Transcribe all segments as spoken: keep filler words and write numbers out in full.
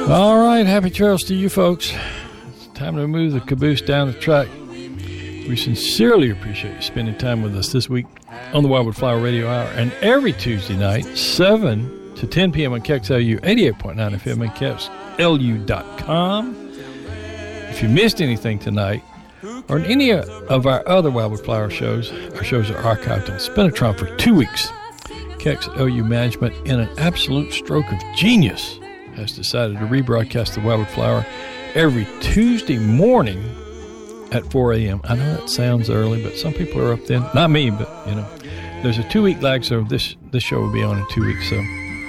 All right, happy trails to you folks. It's time to move the caboose down the track. We sincerely appreciate you spending time with us this week on the Wildwood Flower Radio Hour, and every Tuesday night, seven to ten p.m. on K X L U eighty-eight point nine F M and K X L U dot com. If you missed anything tonight, or in any of our other Wildwood Flower shows, our shows are archived on Spinatron for two weeks. K X L U management, in an absolute stroke of genius, has decided to rebroadcast the Wildwood Flower every Tuesday morning at four a.m. I know that sounds early, but some people are up then. Not me, but, you know. There's a two-week lag, so this this show will be on in two weeks. So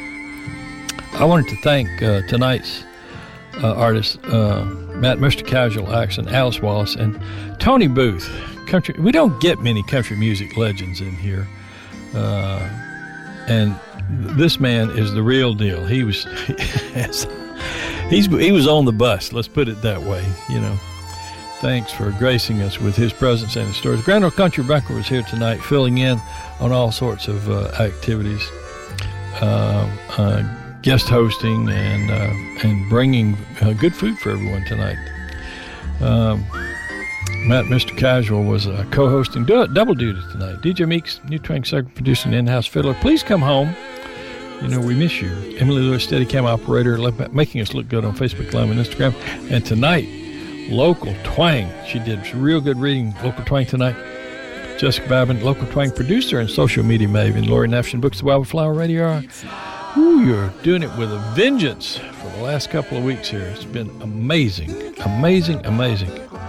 I wanted to thank uh, tonight's uh, artists, uh, Matt, Mister Casual, Axon, Alice Wallace, and Tony Booth. Country. We don't get many country music legends in here. Uh, and this man is the real deal. He was he's, he was on the bus, let's put it that way, you know. Thanks for gracing us with his presence and his stories. Grand Ole Country Banquet was here tonight, filling in on all sorts of uh, activities, uh, uh, guest hosting, and uh, and bringing uh, good food for everyone tonight. Um, Matt, Mister Casual, was uh, co-hosting, do- double duty tonight. D J Meeks, New Twang Second, producing in-house fiddler. Please come home. You know, we miss you. Emily Lewis, Steadicam operator, making us look good on Facebook Live and Instagram. And tonight, Local Twang. She did real good reading Local Twang tonight. Jessica Babin, Local Twang producer and social media maven. Lori Nafshin, Books the Wildwood Flower Radio. Ooh, you're doing it with a vengeance for the last couple of weeks here. It's been amazing, amazing, amazing.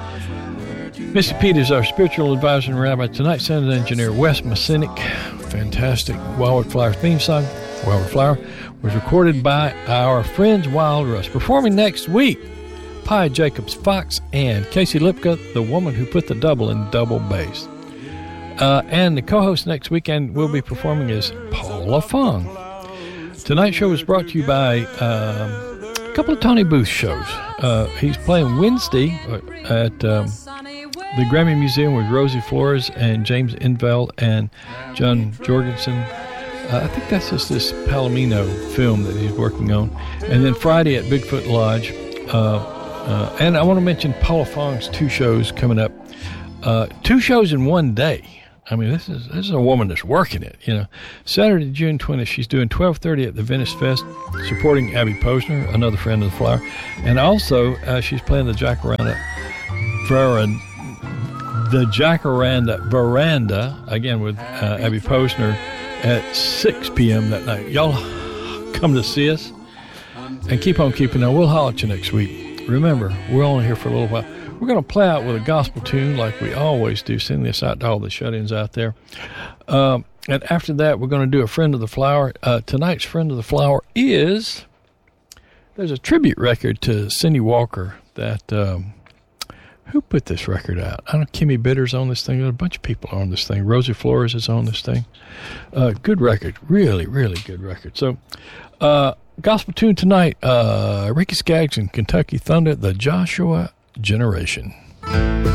Missy Pete is our spiritual advisor and rabbi tonight. Sound engineer Wes Masinik. Fantastic Wildwood Flower theme song, Wildwood Flower, was recorded by our friends Wild Russ. Performing next week, Pie Jacobs Fox and Casey Lipka, the woman who put the double in double bass. Uh, and the co-host next weekend will be performing is Paula Fong. Tonight's show is brought to you by um, a couple of Tony Booth shows. Uh, he's playing Wednesday at um, the Grammy Museum with Rosie Flores and James Enveld and John Jorgensen. Uh, I think that's just this Palomino film that he's working on. And then Friday at Bigfoot Lodge. Uh, Uh, and I want to mention Paula Fong's two shows coming up. Uh, two shows in one day. I mean, this is this is a woman that's working it, you know. Saturday, June twentieth, she's doing twelve thirty at the Venice Fest, supporting Abby Posner, another friend of the Flower. And also, uh, she's playing the Jacaranda Veranda, the Jacaranda Veranda, again with uh, Abby Posner, at six p.m. that night. Y'all come to see us and keep on keeping on. We'll holler at you next week. Remember, we're only here for a little while. We're going to play out with a gospel tune like we always do. Send this out to all the shut-ins out there. Um, and after that, we're going to do a Friend of the Flower. Uh, tonight's Friend of the Flower is, there's a tribute record to Cindy Walker that, um, who put this record out? I don't know, Kimmy Bitter's on this thing. There's a bunch of people on this thing. Rosie Flores is on this thing. Uh, good record. Really, really good record. So, uh, gospel tune tonight, uh, Ricky Skaggs and Kentucky Thunder, the Joshua Generation.